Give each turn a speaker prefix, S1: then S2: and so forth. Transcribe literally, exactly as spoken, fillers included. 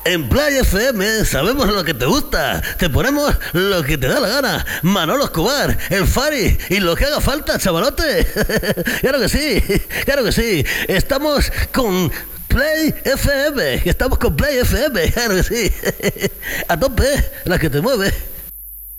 S1: En Play F M sabemos lo que te gusta. Te ponemos lo que te da la gana. Manolo Escobar, el Fari y lo que haga falta, chavalote. Claro que sí, claro que sí. Estamos con Play F M. Estamos con Play F M, claro que sí. A tope, la que te mueve.